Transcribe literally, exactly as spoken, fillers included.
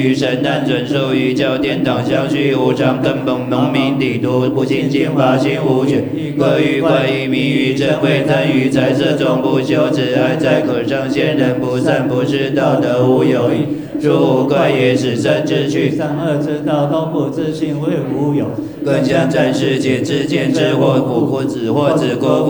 于神难遵守于教典当相续无常根本农民地图不清净法性无权各于怪异迷于真伪贪于财色中不修持爱在可上仙人不散不是道德无有因诸怪也是生之趣三恶之道都不自信为无有更相战世界之见之或苦或子或子国